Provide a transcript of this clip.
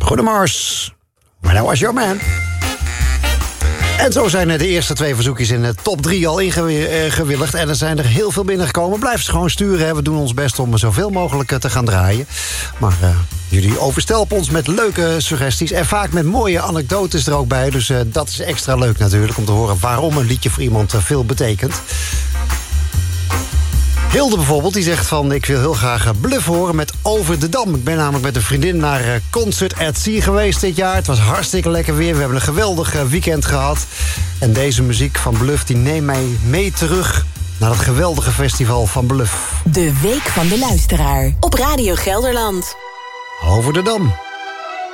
Goedemorgen. When I was your man. En zo zijn de eerste 2 verzoekjes in de top 3 al ingewilligd. En er zijn er heel veel binnengekomen. Blijf ze gewoon sturen. Hè. We doen ons best om zoveel mogelijk te gaan draaien. Maar jullie overstelpen ons met leuke suggesties. En vaak met mooie anekdotes er ook bij. Dus dat is extra leuk natuurlijk. Om te horen waarom een liedje voor iemand veel betekent. Hilde bijvoorbeeld, die zegt van... ik wil heel graag Bluff horen met Over de Dam. Ik ben namelijk met een vriendin naar Concert at Sea geweest dit jaar. Het was hartstikke lekker weer. We hebben een geweldig weekend gehad. En deze muziek van Bluff die neemt mij mee terug... naar het geweldige festival van Bluff. De Week van de Luisteraar op Radio Gelderland. Over de Dam.